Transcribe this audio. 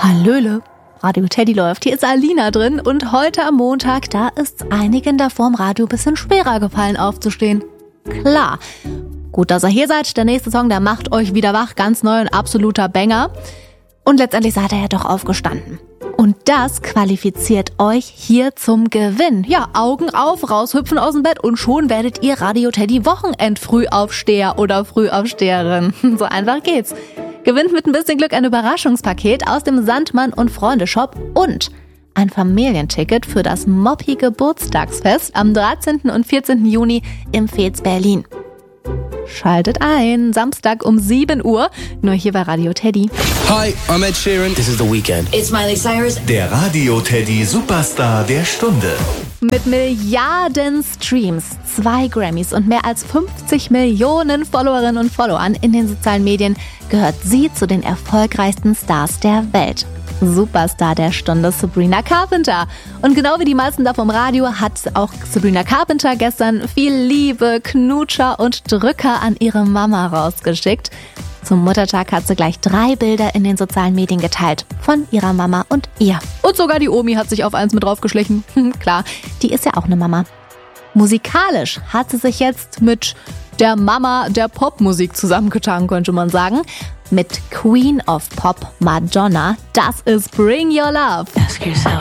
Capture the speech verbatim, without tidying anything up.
Hallöle, Radio Teddy läuft. Hier ist Alina drin und heute am Montag, da ist einigen da vorm Radio ein bisschen schwerer gefallen aufzustehen. Klar. Gut, dass ihr hier seid. Der nächste Song, der macht euch wieder wach. Ganz neu, ein absoluter Banger. Und letztendlich seid ihr ja doch aufgestanden. Und das qualifiziert euch hier zum Gewinn. Ja, Augen auf, raushüpfen aus dem Bett und schon werdet ihr Radio Teddy Wochenend-Frühaufsteher oder Frühaufsteherin. So einfach geht's. Gewinnt mit ein bisschen Glück ein Überraschungspaket aus dem Sandmann und Freunde Shop und ein Familienticket für das Moppi Geburtstagsfest am dreizehnten und vierzehnten Juni im Fez Berlin. Schaltet ein, Samstag um sieben Uhr, nur hier bei Radio Teddy. Hi, I'm Ed Sheeran. This is The Weeknd. It's Miley Cyrus. Der Radio Teddy Superstar der Stunde. Mit Milliarden Streams, zwei Grammys und mehr als fünfzig Millionen Followerinnen und Followern in den sozialen Medien gehört sie zu den erfolgreichsten Stars der Welt. Superstar der Stunde Sabrina Carpenter. Und genau wie die meisten da vom Radio hat auch Sabrina Carpenter gestern viel Liebe, Knutscher und Drücker an ihre Mama rausgeschickt. Zum Muttertag hat sie gleich drei Bilder in den sozialen Medien geteilt. Von ihrer Mama und ihr. Und sogar die Omi hat sich auf eins mit draufgeschlichen. Klar, die ist ja auch eine Mama. Musikalisch hat sie sich jetzt mit der Mama der Popmusik zusammengetan, könnte man sagen. Mit Queen of Pop Madonna. Das ist Bring Your Love. Ask yourself,